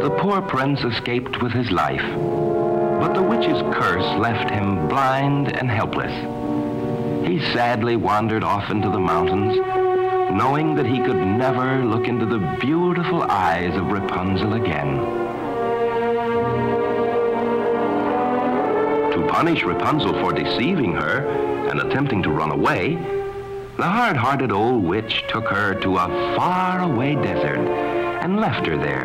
The poor prince escaped with his life, but the witch's curse left him blind and helpless. He sadly wandered off into the mountains, knowing that he could never look into the beautiful eyes of Rapunzel again. To punish Rapunzel for deceiving her and attempting to run away, the hard-hearted old witch took her to a faraway desert and left her there